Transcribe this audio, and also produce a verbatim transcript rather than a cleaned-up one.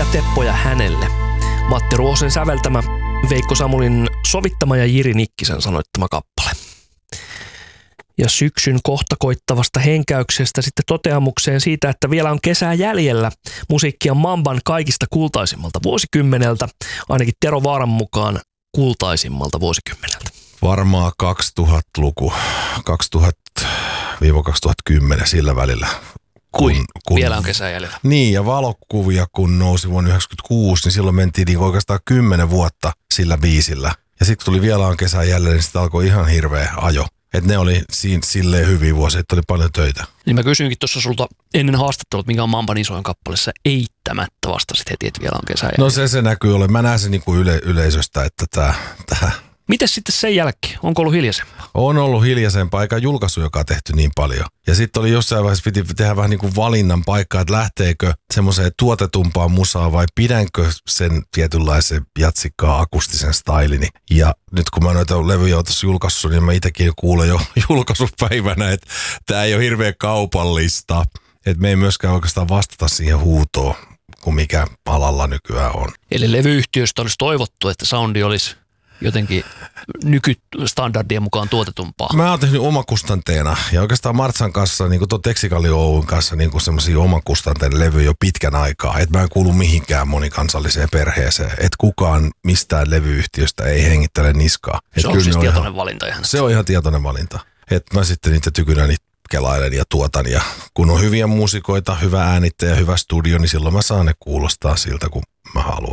Kovia teppoja hänelle. Matti Ruohosen säveltämä, Veikko Samulin sovittama ja Jiri Nikkisen sanoittama kappale. Ja syksyn kohta koittavasta henkäyksestä sitten toteamukseen siitä, että vielä on kesää jäljellä musiikkia Mamban kaikista kultaisimmalta vuosikymmeneltä, ainakin Tero Vaaran mukaan kultaisimmalta vuosikymmeneltä. Varmaan kaksituhattaluku, kaksituhatta kaksituhattakymmenen sillä välillä. Kui? Kun, vielä on kesää jäljellä. Niin, ja valokuvia kun nousi vuonna yhdeksänkymmentäkuusi, niin silloin mentiin niin oikeastaan kymmenen vuotta sillä biisillä. Ja sitten tuli vielä on kesää jäljellä, niin sitten alkoi ihan hirveä ajo. Että ne oli siinä silleen hyviä vuosia, että oli paljon töitä. Niin mä kysyinkin tuossa sulta ennen haastattelut, mikä on Mamban isoin kappaleessa, eittämättä vastasit heti, että vielä on kesää jäljellä. No se se näkyy ole. Mä näen sen niinku yle, yleisöstä, että tää... tää. Mites sitten sen jälkeen? Onko ollut hiljaisempaa? On ollut hiljaisempaa, eikä julkaisu, joka on tehty niin paljon. Ja sitten oli jossain vaiheessa piti tehdä vähän niin kuin valinnan paikkaa, että lähteekö semmoiseen tuotetumpaan musaan vai pidänkö sen tietynlaisen jatsikkaa akustisen stylini. Ja nyt kun mä noita levyjä oon tuossa julkaissut, niin mä itsekin kuulen jo julkaisupäivänä, että tää ei ole hirveän kaupallista. Että me ei myöskään oikeastaan vastata siihen huutoon, kuin mikä alalla nykyään on. Eli levyyhtiöstä olisi toivottu, että soundi olisi jotenkin nykystandardien mukaan tuotetumpaa. Mä oon tehnyt omakustanteena ja oikeastaan Martsan kanssa, niin kuin tuon Teksikallio Oyn kanssa, niin kuin semmosia omakustanteen levyjä jo pitkän aikaa. Että mä en kuulu mihinkään monikansalliseen perheeseen. Että kukaan mistään levyyhtiöstä ei hengittele niskaa. Et se on siis tietoinen ihan, valinta ihan. Se on ihan tietoinen valinta. Että mä sitten niitä tykynäni kelailen ja tuotan. Ja kun on hyviä muusikoita, hyvä äänittäjä ja hyvä studio, niin silloin mä saan ne kuulostaa siltä, kun mä haluan.